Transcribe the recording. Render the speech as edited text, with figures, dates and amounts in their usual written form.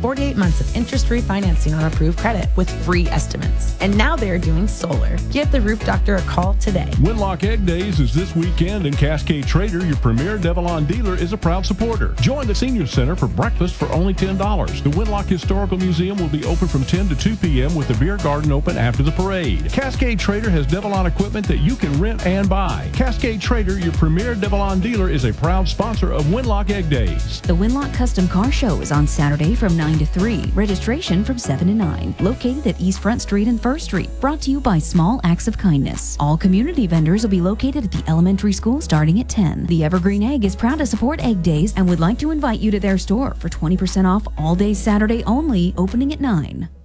48 months of interest-free financing on approved credit with free estimates. And now they are doing solar. Give the Roof Doctor a call today. Winlock Egg Days is this weekend, and Cascade Trader, your premier Devilon dealer, is a proud supporter. Join the Senior Center for breakfast for only $10. The Winlock Historical Museum will be open from 10 to 2 p.m. with the beer garden open after the parade. Cascade Trader has Devilon equipment that you can rent and buy. Cascade Trader, your premier Devilon dealer, is a proud sponsor of Winlock Egg Days. The Winlock Custom Car Show is on Saturday from 9 to 3. Registration from 7 to 9. Located at East Front Street and First Street. Brought to you by Small Acts of Kindness. All community vendors will be located at the elementary school starting at 10. The Evergreen Egg is proud to support Egg Days and would like to invite you to their store for 20% off all day Saturday only, opening at 9.